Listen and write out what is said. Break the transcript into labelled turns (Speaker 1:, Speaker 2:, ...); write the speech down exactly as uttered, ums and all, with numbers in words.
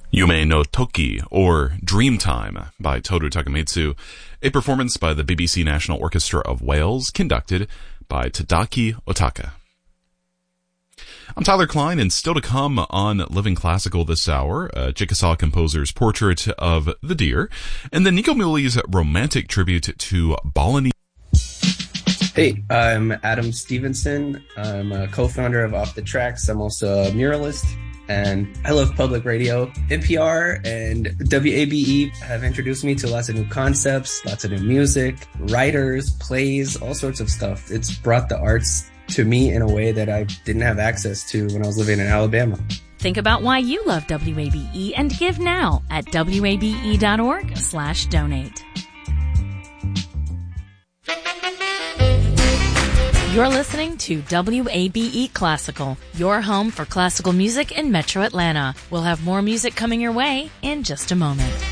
Speaker 1: Yume no Toki, or Dreamtime, by Toru Takamitsu, a performance by the B B C National Orchestra of Wales, conducted by Tadaki Otaka. I'm Tyler Klein, and still to come on Living Classical this hour, uh, Chickasaw composer's portrait of the deer, and then Nico Muhly's romantic tribute to Balinese.
Speaker 2: Hey, I'm Adam Stevenson. I'm a co-founder of Off the Tracks. I'm also a muralist, and I love public radio. N P R and W A B E have introduced me to lots of new concepts, lots of new music, writers, plays, all sorts of stuff. It's brought the arts to me in a way that I didn't have access to when I was living in Alabama.
Speaker 3: Think about why you love W A B E and give now at wabe.org slash donate. You're listening to W A B E Classical, your home for classical music in Metro Atlanta. We'll have more music coming your way in just a moment.